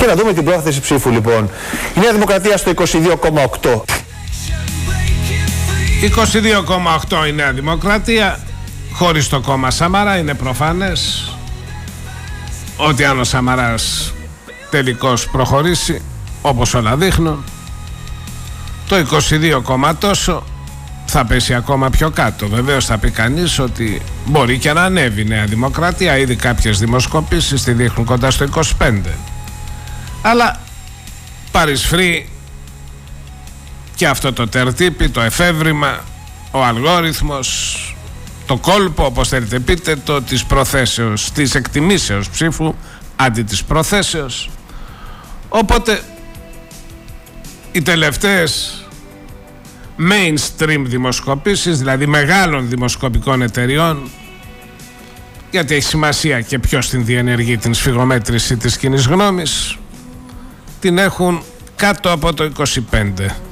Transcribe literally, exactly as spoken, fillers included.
Και να δούμε την πρόθεση ψήφου λοιπόν. Η Νέα Δημοκρατία στο είκοσι δύο κόμμα οκτώ. είκοσι δύο κόμμα οκτώ η Νέα Δημοκρατία, χωρίς το κόμμα Σαμαρά. Είναι προφανές ότι αν ο Σαμαράς τελικώς προχωρήσει, όπως όλα δείχνουν, το είκοσι δύο κόμμα τόσο θα πέσει ακόμα πιο κάτω. Βεβαίως θα πει κανείς ότι μπορεί και να ανέβει η Νέα Δημοκρατία. Ήδη κάποιες δημοσκοπήσεις τη δείχνουν κοντά στο είκοσι πέντε. Αλλά παρισφρεί και αυτό το τερτύπι, το εφεύρημα, ο αλγόριθμος, το κόλπο, όπως θέλετε πείτε, το της προθέσεως, της εκτιμήσεως ψήφου αντί της προθέσεως. Οπότε οι τελευταίες mainstream δημοσκοπήσεις, δηλαδή μεγάλων δημοσκοπικών εταιριών, γιατί έχει σημασία και ποιος την διενεργεί την σφιγομέτρηση της κοινής γνώμης, την έχουν κάτω από το είκοσι πέντε.